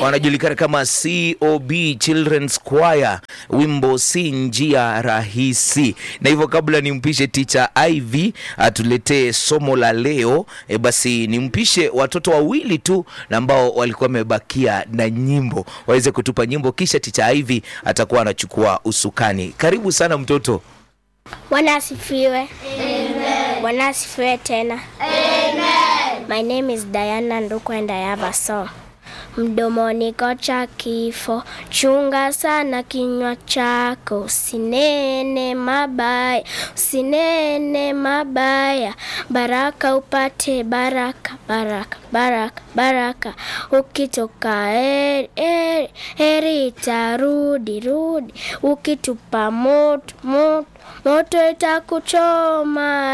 wanajulikana kama COB Children's Choir, wimbo si njia rahisi. Na hivyo kabla nimpishe teacher Ivy atuletee somo la leo, basi nimpishe watoto wawili tu ambao walikuwa wamebakia na nyimbo waweze kutupa nyimbo, kisha teacher Ivy atakuwa anachukua usukani. Karibu sana mtoto. Bwana asifiwe. Amen. Bwana asifiwe tena. Amen. My name is Diana Nduku and I have a song. Mdomoni kocha kifo, chunga sana kinywa chako, usinene mabaya, usinene mabaya, baraka upate baraka, baraka, baraka, baraka, ukitoka heri itarudi, rudi, ukitupa moto, moto, moto itakuchoma,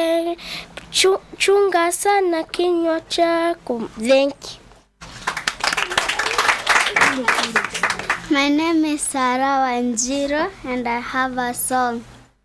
chunga sana kinywa chako. Thank you. My name is Sarah Wanjiro and I have a song.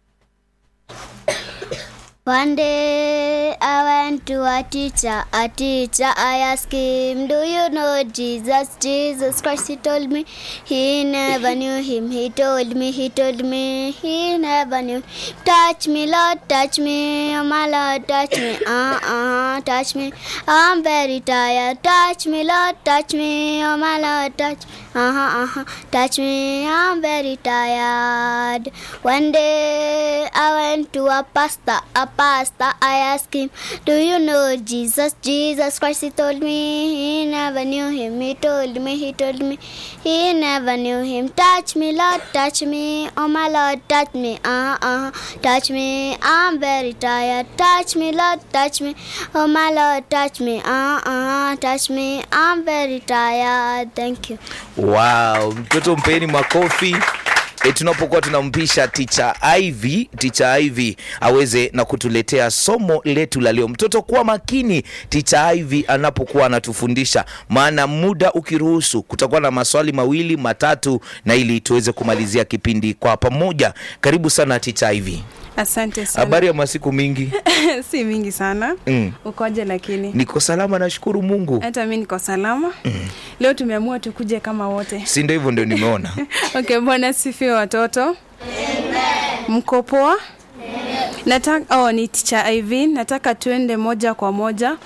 One day I went to a teacher. I asked him, do you know Jesus? Jesus Christ, he told me he never knew him. He told me he never knew. Touch me, Lord, touch me, oh my Lord, touch me, touch me, I'm very tired. Touch me, Lord, touch me, oh my Lord, touch me, touch me, I'm very tired. One day I went to a pastor. I asked him, do you know Jesus? Jesus Christ, he told me he never knew him. He told me he never knew him. Touch me, Lord, touch me, oh my Lord, touch me, touch me, I'm very tired. Touch me, Lord, touch me, oh my Lord, touch me, touch me, I'm very tired. Thank you. Wow, mtoto mpeni makofi. Tunapokuwa tunampisha teacher Ivy aweze na kutuletea somo letu la leo. Mtoto kuwa makini teacher Ivy anapokuwa anatufundisha, maana muda ukiruhusu kutakuwa na maswali mawili matatu na ili tuweze kumalizia kipindi kwa pamoja. Karibu sana teacher Ivy. Asante sana. Habari ya masiku mingi? Si mingi sana. Ukoje lakini? Niko salama, nashukuru Mungu. Hata mimi niko salama. Leo tumeamua tukuje kama wote. Si ndio hivyo ndio nimeona. Okay, Bwana sifiwe watoto. Amen. Mko poa? Amen. Nataka ni teacher Ivy, nataka tuende moja kwa moja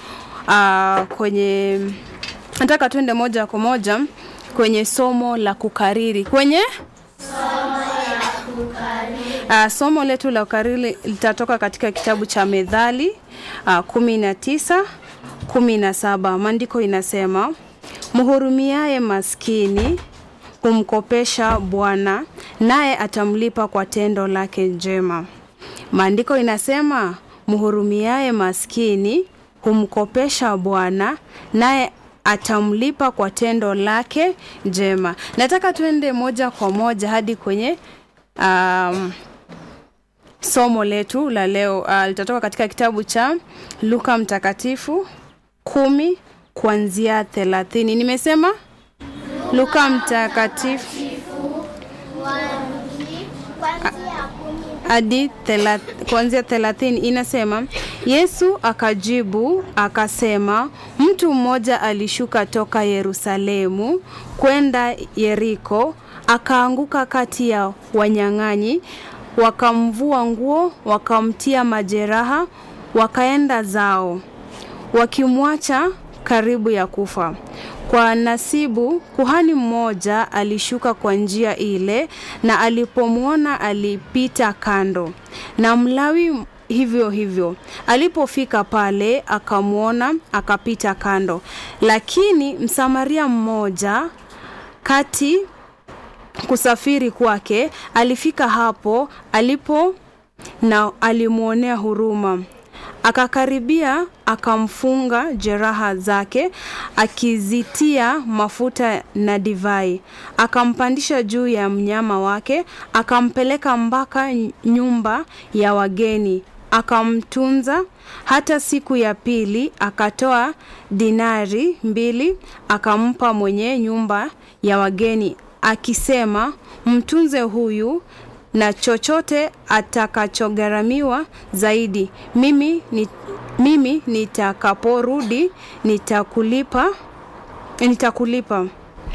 kwenye somo la kukariri. Somo letu la kukariri litatoka katika kitabu cha Methali 19:17. Maandiko inasema, mhurumiaye maskini humkopesha Bwana, naye atamlipa kwa tendo lake jema. Maandiko inasema mhurumiaye maskini humkopesha Bwana, naye atamlipa kwa tendo lake jema. Nataka tuende moja kwa moja hadi kwenye somo letu la leo. Litatoka katika kitabu cha Luka Mtakatifu 10 kuanzia 30. Nimesema Luka Mtakatifu hadi kuanzia 30 inasema, Yesu akajibu akasema, mtu mmoja alishuka toka Yerusalemu kwenda Yeriko, akaanguka kati ya wanyang'anyi, wakamvua nguo, wakamtia majeraha, wakaenda zao, wakimwacha karibu ya kufa. Kwa nasibu, kuhani mmoja alishuka kwa njia ile, na alipomwona alipita kando. Na Mlawi hivyo hivyo, alipofika pale akamwona akapita kando. Lakini Msamaria mmoja kati kusafiri kwake alifika hapo alipo, na alimuonea huruma. Akakaribia, akamfunga jeraha zake, akizitia mafuta na divai. Akampandisha juu ya mnyama wake, akampeleka mpaka nyumba ya wageni, akamtunza. Hata siku ya pili akatoa dinari 2, akampa mwenye nyumba ya wageni, akisema, mtunze huyu, na chochote atakachogharamiwa zaidi, mimi nitakaporudi nitakulipa.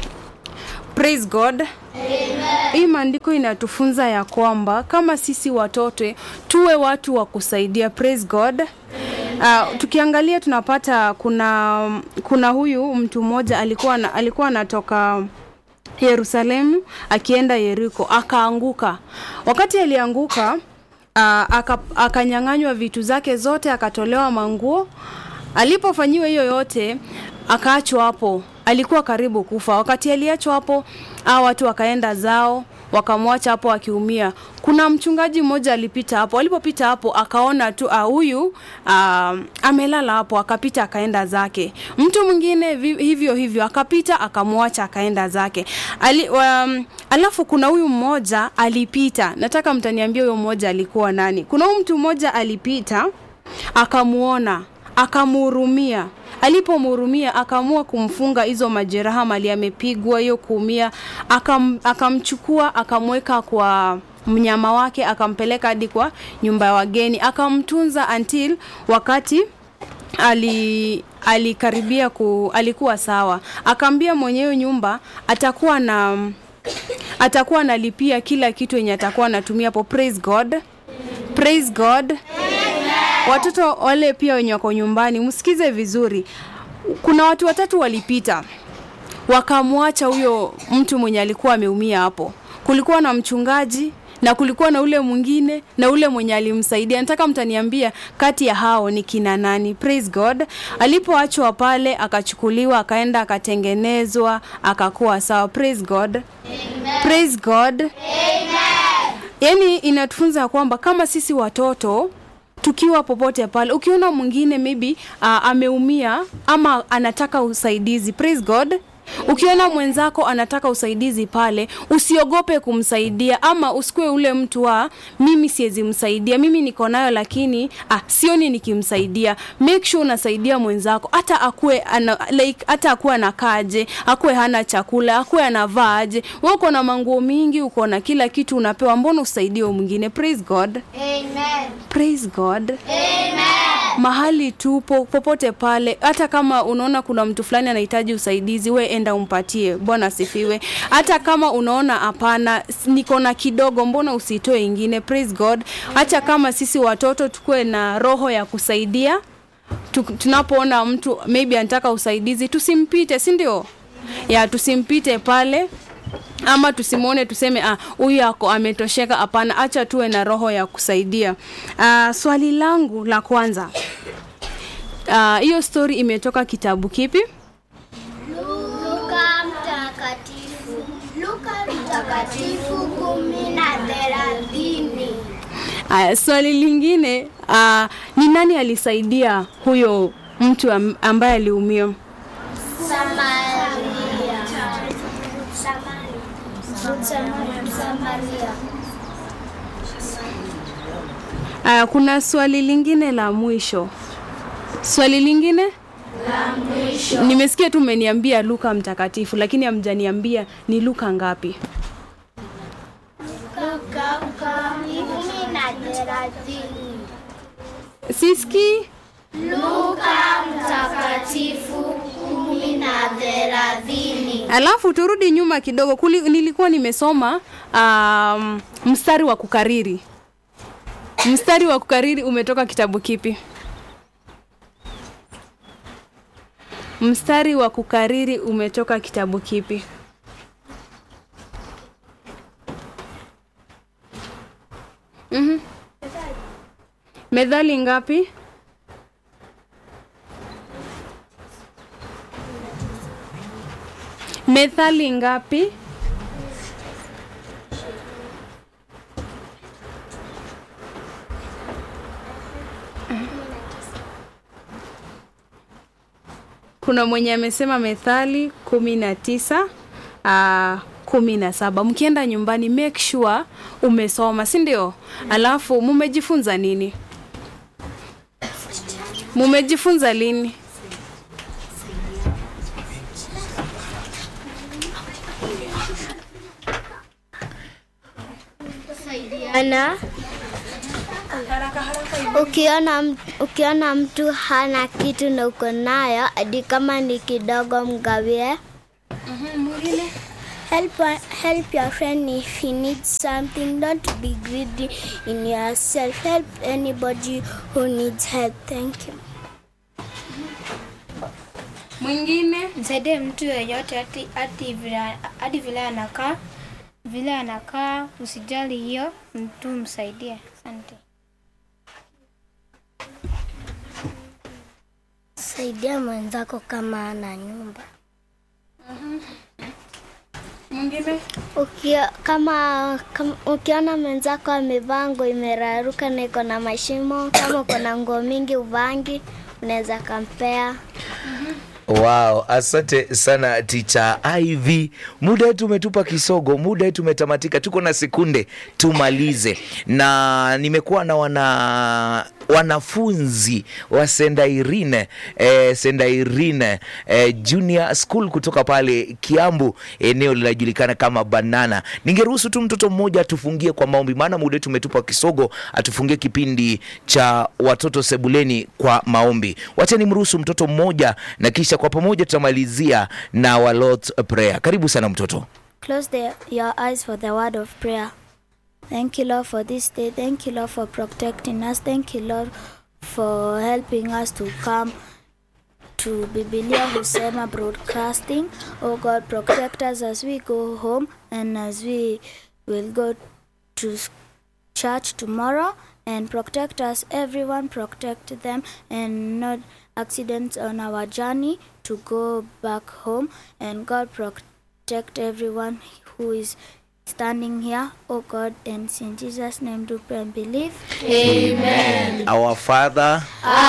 Praise God. Amen. Hii maandiko inatufunza ya kwamba kama sisi watoto tuwe watu wa kusaidia. Praise God. Tukiangalia tunapata kuna huyu mtu mmoja alikuwa anatoka Yerusalemu akienda Yeriko, akaanguka. Wakati alianguka akanyang'anywa vitu zake zote, akatolewa manguo. Alipofanyiwa hiyo yote akaachwa hapo. Alikuwa karibu kufa. Wakati aliachwa hapo, watu wakaenda zao, wakamwacha hapo akiumia. Kuna mchungaji mmoja alipita hapo. Alipopita hapo akaona tu huyu amelala hapo, akapita akaenda zake. Mtu mwingine hivyo akapita akamwacha akaenda zake. Alafu kuna huyu mmoja alipita. Nataka mtaniambia huyo mmoja alikuwa nani? Kuna huyu mtu mmoja alipita, akamuona, akamhurumia. Alipomhurumia akaamua kumfunga hizo majeraha mali amepigwa hiyo kuumia. Akamchukua akamweka kwa mnyama wake, akampeleka hadi kwa nyumba ya wageni, akamtunza until wakati alikaribia alikuwa sawa. Akaambia mwenyewe nyumba atakuwa analipia kila kitu yenye atakuwa anatumia hapo. Praise God. Praise God. Watoto wale pia wenye wako nyumbani msikize vizuri. Kuna watu watatu walipita, wakamwacha huyo mtu mwenye alikuwa ameumia hapo. Kulikuwa na mchungaji na kulikuwa na ule mwingine na ule mwenye alimsaidia. Nataka mtaniambia kati ya hao ni kina nani? Praise God. Alipoachwa pale akachukuliwa akaenda akatengenezwa akakuwa sawa. Praise God. Amen. Praise God. Amen. Yaani inatufunza kwamba kama sisi watoto tukiwa popote pale, ukiona mwingine maybe ameumia ama anataka usaidizi, praise God. Ukiona mwenzako anataka usaidizi pale, usiogope kumsaidia, ama usikue ule mtu wa mimi siwezi msaidia, mimi niko nayo lakini sioni nikimsaidia. Make sure unasaidia mwenzako hata akue anakaje, akue hana chakula, akue anavaaje. Wewe uko na manguo mingi, uko na kila kitu unapewa, mbona usaidie mwingine? Praise God. Amen. Praise God. Amen. Mahali tupo popote pale, hata kama unaona kuna mtu fulani anahitaji usaidizi, we enda umpatie. Bwana asifiwe. Hata kama unaona hapana, niko na kidogo, mbona usitoe ingine? Praise God. Hata kama sisi watoto tukue na roho ya kusaidia, tunapoona mtu maybe anataka usaidizi, tusimpite, si ndio? Tusimpite pale, ama tusimone tuseme huyu yako ametosheka. Hapana, acha tuwe na roho ya kusaidia. Swali langu la kwanza, hiyo story imetoka kitabu kipi? Luka mtakatifu 10:30. Swali lingine, ni nani alisaidia huyo mtu ambaye aliumia? Samaria. Kuna swali lingine la mwisho. Swali lingine la mwisho. Nimesikia tu mmeniambia Luka mtakatifu, lakini hamjaniambia ni Luka ngapi? Luka 10:30. Siski? Luka mtakatifu 10:30. Alafu turudi nyuma kidogo, nilikuwa nimesoma mstari wa kukariri. Mstari wa kukariri umetoka kitabu kipi? Mstari wa kukariri umetoka kitabu kipi? Methali ngapi? Methali ngapi? Kuna mwenye amesema Methali 19 17. Mkienda nyumbani make sure umesoma, si ndio? Alafu mumejifunza nini? Mumejifunza lini? Ukiona mtu hana kitu na uko nayo, hadi kama ni kidogo mgawie. Mwingine? help your friend if he needs something. Don't be greedy in yourself. Help anybody who needs help. Thank you. Mwingine? Msaidie mtu yeyote hadi vile anakaa, usijali hiyo mtu msaidie. Asante. Saidia mwenzako kama ana nyumba. Mwingine? Kama ukiona mwenzako amevaa nguo imeraruka na iko na mashimo, kama uko na nguo mingi uvangi, unaweza kampea. Wow, asante sana Teacher Ivy. Muda wetu umetupa kisogo, muda wetu umetamatika. Tuko na sekunde tumalize. Na nimekuwa na wanafunzi wa Sendairine Junior School kutoka pale Kiambu, eneo linajulikana kama Banana. Ningeruhusu tu mtoto mmoja atufungie kwa maombi, maana muda wetu umetupa kisogo. Atufungie kipindi cha watoto sebuleni kwa maombi. Wacha nimruhusu mtoto mmoja na kisha kwa pamoja tutamalizia na our Lord's Prayer. Karibu sana mtoto. Close your eyes for the word of prayer. Thank you, Lord, for this day. Thank you, Lord, for protecting us. Thank you, Lord, for helping us to come to Biblia Husema Broadcasting. Oh God, protect us as we go home and as we will go to church tomorrow. And protect us, everyone, protect them, and not accidents on our journey to go back home. And God, protect everyone who is standing here, oh God, and in Jesus' name do pray and believe. Amen. Our Father